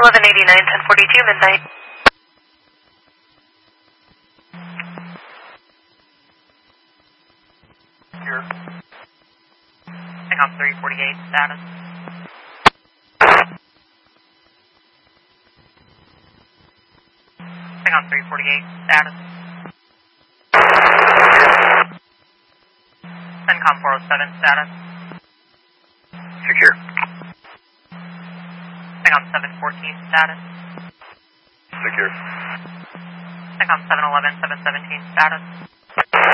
1189, 1042, midnight. Here. Hang on, 348, status. Hang on, 348, status. CENTCOM 407, status. Secure. Hang on, 714, status. Secure. Hang on, 711, 717, status.